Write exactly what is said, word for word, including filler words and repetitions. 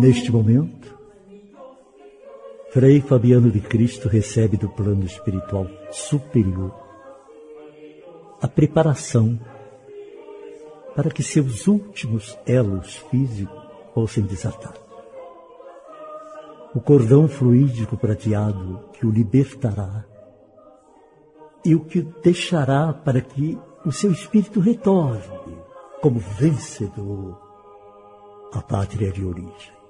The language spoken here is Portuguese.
Neste momento, Frei Fabiano de Cristo recebe do plano espiritual superior a preparação para que seus últimos elos físicos fossem desatados. O cordão fluídico prateado que o libertará e o que o deixará para que o seu espírito retorne como vencedor à pátria de origem.